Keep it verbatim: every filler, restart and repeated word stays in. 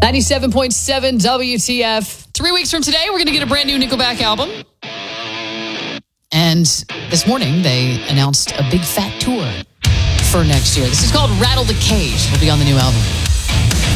ninety-seven point seven W T F. Three weeks from today, we're going to get a brand new Nickelback album. And this morning, they announced a big fat tour for next year. This is called Rattle the Cage. It'll be on the new album.